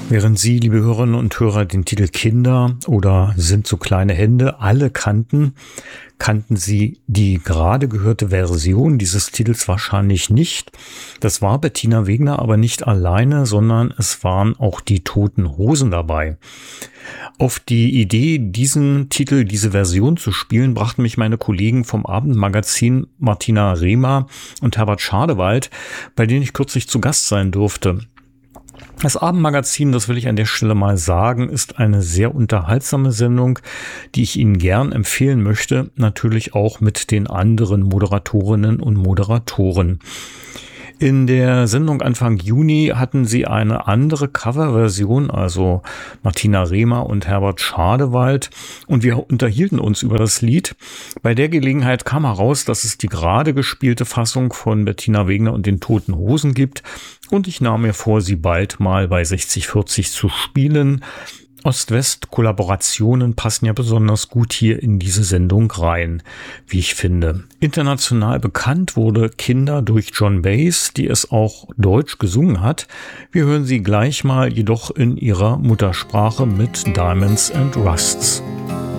Während Sie, liebe Hörerinnen und Hörer, den Titel Kinder oder Sind so kleine Hände alle kannten Sie die gerade gehörte Version dieses Titels wahrscheinlich nicht. Das war Bettina Wegner aber nicht alleine, sondern es waren auch die Toten Hosen dabei. Auf die Idee, diesen Titel, diese Version zu spielen, brachten mich meine Kollegen vom Abendmagazin Martina Rehmer und Herbert Schadewald, bei denen ich kürzlich zu Gast sein durfte. Das Abendmagazin, das will ich an der Stelle mal sagen, ist eine sehr unterhaltsame Sendung, die ich Ihnen gern empfehlen möchte, natürlich auch mit den anderen Moderatorinnen und Moderatoren. In der Sendung Anfang Juni hatten sie eine andere Coverversion, also Martina Rehmer und Herbert Schadewald, und wir unterhielten uns über das Lied. Bei der Gelegenheit kam heraus, dass es die gerade gespielte Fassung von Bettina Wegner und den Toten Hosen gibt, und ich nahm mir vor, sie bald mal bei 60/40 zu spielen. Ost-West-Kollaborationen passen ja besonders gut hier in diese Sendung rein, wie ich finde. International bekannt wurde Kinder durch Joan Baez, die es auch deutsch gesungen hat. Wir hören sie gleich mal jedoch in ihrer Muttersprache mit Diamonds and Rusts.